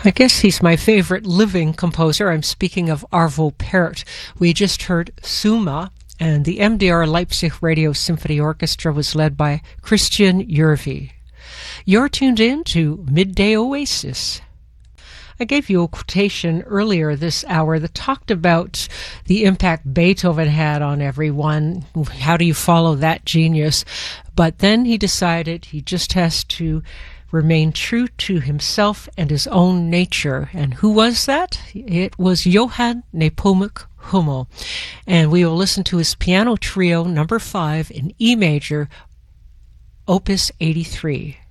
I guess he's my favorite living composer. I'm speaking of Arvo Pärt. We just heard Summa, and the MDR Leipzig Radio Symphony Orchestra was led by Christian Järvi. You're tuned in to Midday Oasis. I gave you a quotation earlier this hour that talked about the impact Beethoven had on everyone. How do you follow that genius? But then he decided he just has to remain true to himself and his own nature. And who was that? It was Johann Nepomuk Hummel. And we will listen to his piano trio number 5 in E major, Opus 83.